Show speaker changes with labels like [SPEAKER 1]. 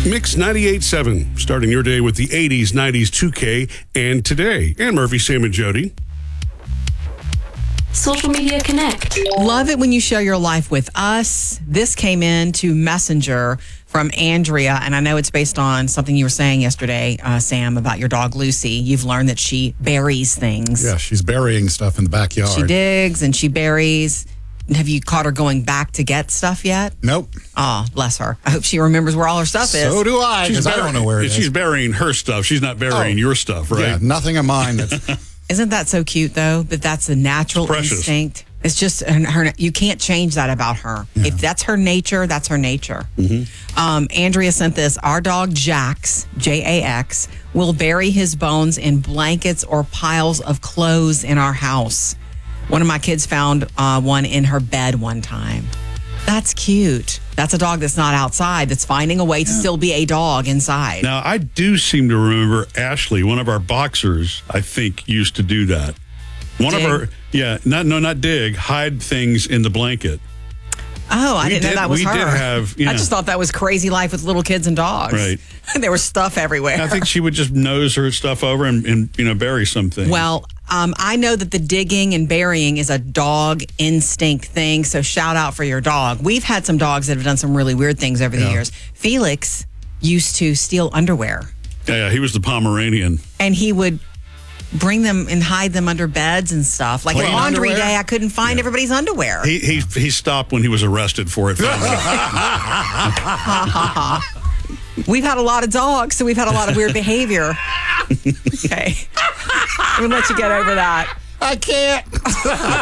[SPEAKER 1] Mix 98.7, starting your day with the 80s, 90s, 2K, and today. And Murphy, Sam, and Jody.
[SPEAKER 2] Social Media Connect.
[SPEAKER 3] Love it when you share your life with us. This came in to Messenger from Andrea, and I know it's based on something you were saying yesterday, Sam, about your dog Lucy. You've learned that she buries things.
[SPEAKER 4] Yeah, she's burying stuff in the backyard.
[SPEAKER 3] She digs and she buries. Have you caught her going back to get stuff yet?
[SPEAKER 4] Nope.
[SPEAKER 3] Oh, bless her. I hope she remembers where all her stuff is.
[SPEAKER 4] So do I, because I don't know where it is.
[SPEAKER 1] She's burying her stuff. She's not burying your stuff, right?
[SPEAKER 4] Yeah, nothing of mine.
[SPEAKER 3] Isn't that so cute, though? That that's a natural instinct. It's just her. You can't change that about her. Yeah. If that's her nature, that's her nature. Mm-hmm. Andrea sent this. Our dog Jax, Jax, will bury his bones in blankets or piles of clothes in our house. One of my kids found one in her bed one time. That's cute. That's a dog that's not outside, that's finding a way to still be a dog inside.
[SPEAKER 1] Now, I do seem to remember Ashley, one of our boxers, I think, used to do that. Not dig, hide things in the blanket.
[SPEAKER 3] Oh, I didn't know that was her.
[SPEAKER 1] We did have,
[SPEAKER 3] I just thought that was crazy life with little kids and dogs.
[SPEAKER 1] Right.
[SPEAKER 3] There was stuff everywhere.
[SPEAKER 1] I think she would just nose her stuff over and bury something.
[SPEAKER 3] Well, I know that the digging and burying is a dog instinct thing, so shout out for your dog. We've had some dogs that have done some really weird things over the years. Felix used to steal underwear.
[SPEAKER 1] Yeah, he was the Pomeranian.
[SPEAKER 3] And he would bring them and hide them under beds and stuff. Like laundry day, I couldn't find everybody's underwear.
[SPEAKER 1] He stopped when he was arrested for it.
[SPEAKER 3] We've had a lot of dogs, so we've had a lot of weird behavior. Okay. I'm going to let you get over that.
[SPEAKER 4] I can't.